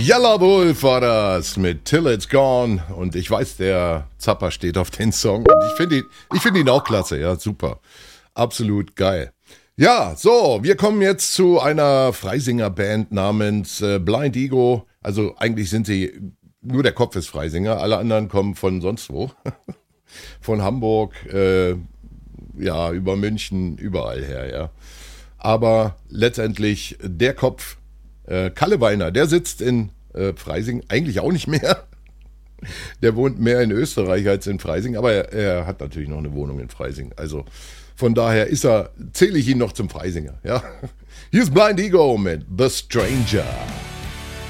Jawohl war das mit Till It's Gone und ich weiß, der Zapper steht auf den Song und ich finde ihn auch klasse, ja, super, absolut geil. Ja, so, wir kommen jetzt zu einer Freisinger Band namens Blind Ego, also eigentlich sind sie, nur der Kopf ist Freisinger, alle anderen kommen von sonst wo, von Hamburg, ja, über München, überall her, ja. Aber letztendlich der Kopf, Kalle Weiner, der sitzt in Freising, eigentlich auch nicht mehr. Der wohnt mehr in Österreich als in Freising, aber er hat natürlich noch eine Wohnung in Freising. Also von daher zähle ich ihn noch zum Freisinger. Ja? Hier ist Blind Ego mit The Stranger.